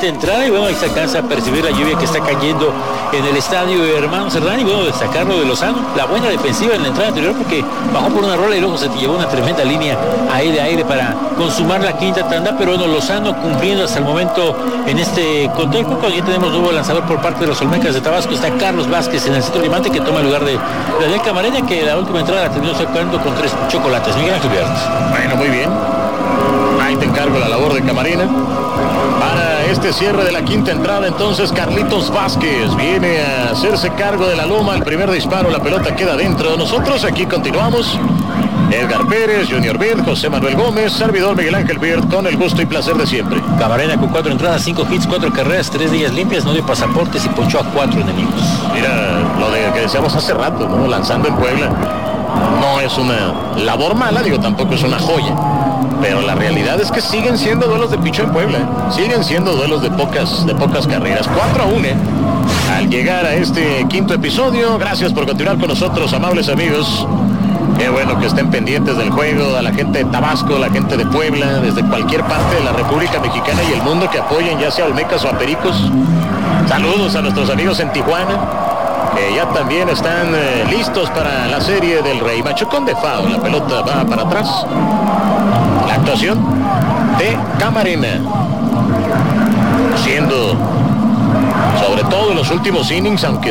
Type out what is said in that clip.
quinta entrada, y bueno, ahí se alcanza a percibir la lluvia que está cayendo en el estadio de Hermano Cerdán. Y bueno, destacarlo de Lozano, la buena defensiva en la entrada anterior, porque bajó por una rola y luego se llevó una tremenda línea ahí de aire para consumar la quinta tanda. Pero bueno, Lozano cumpliendo hasta el momento en este contexto. Cuando ya tenemos nuevo lanzador por parte de los Olmecas de Tabasco, está Carlos Vázquez en el centro diamante, que toma el lugar de Daniel Camarena, que la última entrada la terminó sacando con 3 chocolates. Miguel Ángel Viernes. Bueno, muy bien. Ahí te encargo la labor de Camarena. Para este cierre de la quinta entrada, entonces Carlitos Vázquez viene a hacerse cargo de la loma. El primer disparo, la pelota queda dentro. Nosotros aquí continuamos. Edgar Pérez, Junior Bird, José Manuel Gómez, servidor Miguel Ángel Bird, con el gusto y placer de siempre. Camarena con 4 entradas, 5 hits, 4 carreras, 3 de ellas limpias, no dio pasaportes y ponchó a 4 enemigos. Mira, lo de que decíamos hace rato, ¿no? Lanzando en Puebla no es una labor mala, digo, tampoco es una joya, pero la realidad es que siguen siendo duelos de pichón en Puebla, siguen siendo duelos de pocas carreras. 4-1 al llegar a este quinto episodio. Gracias por continuar con nosotros, amables amigos. Qué bueno que estén pendientes del juego, a la gente de Tabasco, la gente de Puebla, desde cualquier parte de la República Mexicana y el mundo, que apoyen ya sea a Olmecas o a Pericos. Saludos a nuestros amigos en Tijuana, que ya también están listos para la serie del Rey. Machucón de foul, la pelota va para atrás. La actuación de Camarena, siendo sobre todo en los últimos innings, aunque